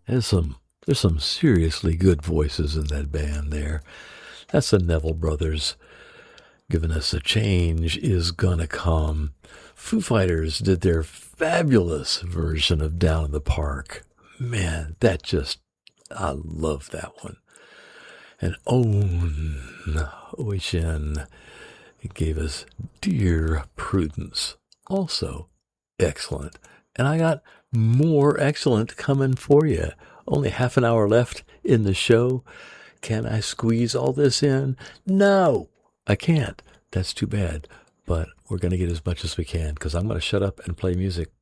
There's some seriously good voices in that band there. That's the Neville Brothers giving us A Change Is Gonna Come. Foo Fighters did their fabulous version of Down in the Park. Man, I love that one. And Ocean gave us Dear Prudence. Also excellent. And I got more excellent coming for you. Only half an hour left in the show. Can I squeeze all this in? No, I can't. That's too bad. But we're going to get as much as we can because I'm going to shut up and play music.